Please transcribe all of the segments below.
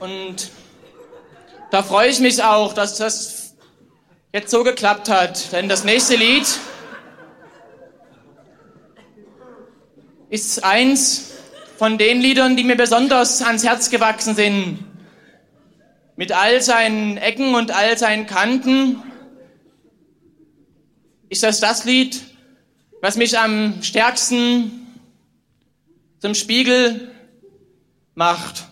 Und da freue ich mich auch, dass das jetzt so geklappt hat. Denn das nächste Lied ist eins von den Liedern, die mir besonders ans Herz gewachsen sind. Mit all seinen Ecken und all seinen Kanten ist das Lied, was mich am stärksten zum Spiegel macht.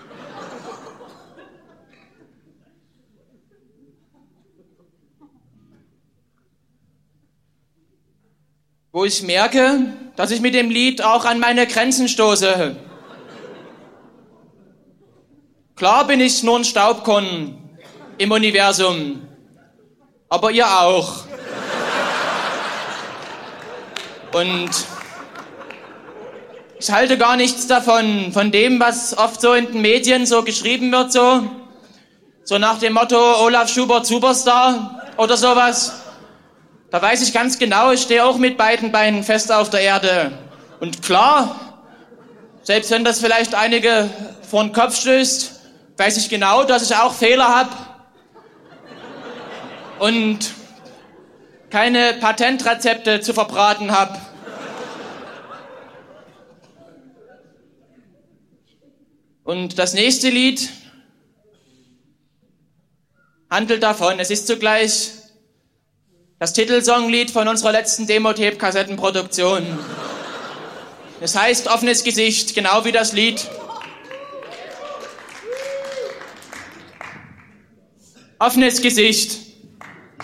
Wo ich merke, dass ich mit dem Lied auch an meine Grenzen stoße. Klar bin ich nur ein Staubkorn im Universum, aber ihr auch. Und ich halte gar nichts davon, von dem, was oft so in den Medien so geschrieben wird, so nach dem Motto Olaf Schubert Superstar oder sowas. Da weiß ich ganz genau, ich stehe auch mit beiden Beinen fest auf der Erde. Und klar, selbst wenn das vielleicht einige vor den Kopf stößt, weiß ich genau, dass ich auch Fehler habe und keine Patentrezepte zu verbraten habe. Und das nächste Lied handelt davon. Es ist zugleich das Titelsonglied von unserer letzten Demo-Tape-Kassettenproduktion. Es heißt Offenes Gesicht, genau wie das Lied. Offenes Gesicht.